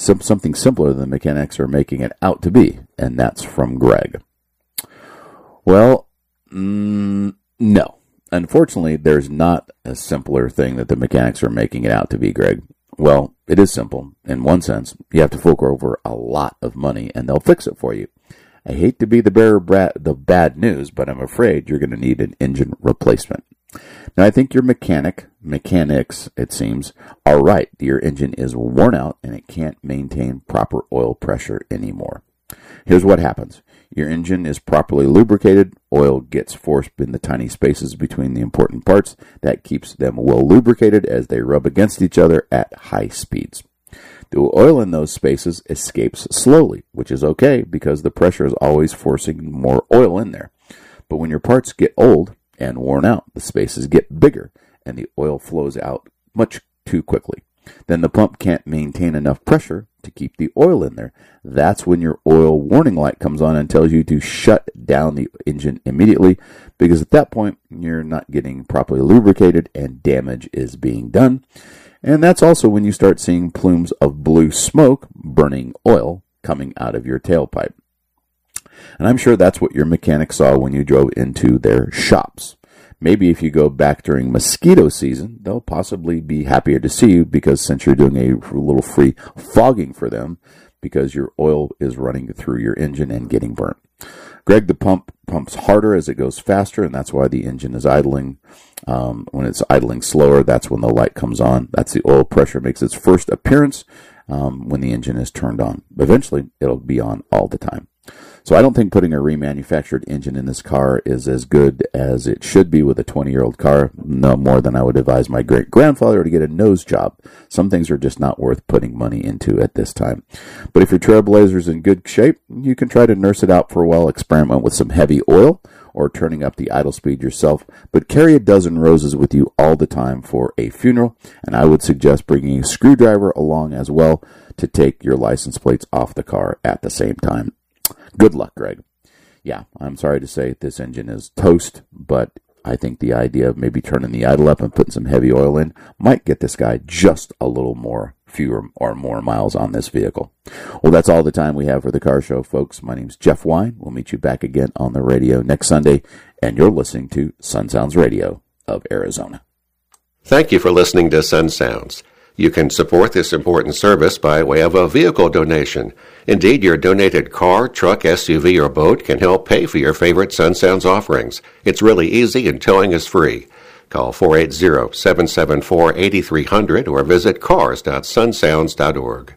something simpler than the mechanics are making it out to be, and that's from Greg. Well, no. Unfortunately, there's not a simpler thing that the mechanics are making it out to be, Greg. Well, it is simple. In one sense, you have to fork over a lot of money, and they'll fix it for you. I hate to be the bearer of the bad news, but I'm afraid you're going to need an engine replacement. Now, I think your mechanics, it seems, are right. Your engine is worn out, and it can't maintain proper oil pressure anymore. Here's what happens. Your engine is properly lubricated. Oil gets forced in the tiny spaces between the important parts. That keeps them well lubricated as they rub against each other at high speeds. The oil in those spaces escapes slowly, which is okay because the pressure is always forcing more oil in there. But when your parts get old and worn out, the spaces get bigger and the oil flows out much too quickly. Then the pump can't maintain enough pressure to keep the oil in there. That's when your oil warning light comes on and tells you to shut down the engine immediately, because at that point you're not getting properly lubricated and damage is being done. And that's also when you start seeing plumes of blue smoke, burning oil, coming out of your tailpipe. And I'm sure that's what your mechanic saw when you drove into their shops. Maybe if you go back during mosquito season, they'll possibly be happier to see you, because since you're doing a little free fogging for them, because your oil is running through your engine and getting burnt. Greg, the pump pumps harder as it goes faster, and that's why the engine is idling. When it's idling slower, that's when the light comes on. That's the oil pressure makes its first appearance when the engine is turned on. Eventually, it'll be on all the time. So I don't think putting a remanufactured engine in this car is as good as it should be with a 20-year-old car. No more than I would advise my great-grandfather to get a nose job. Some things are just not worth putting money into at this time. But if your Trailblazer's in good shape, you can try to nurse it out for a while, experiment with some heavy oil, or turning up the idle speed yourself. But carry a dozen roses with you all the time for a funeral, and I would suggest bringing a screwdriver along as well to take your license plates off the car at the same time. Good luck, Greg. Yeah, I'm sorry to say this engine is toast, but I think the idea of maybe turning the idle up and putting some heavy oil in might get this guy just a little more, fewer or more miles on this vehicle. Well, that's all the time we have for the car show, folks. My name's Jeff Wine. We'll meet you back again on the radio next Sunday, and you're listening to Sun Sounds Radio of Arizona. Thank you for listening to Sun Sounds. You can support this important service by way of a vehicle donation. Indeed, your donated car, truck, SUV, or boat can help pay for your favorite Sun Sounds offerings. It's really easy and towing is free. Call 480-774-8300 or visit cars.sunsounds.org.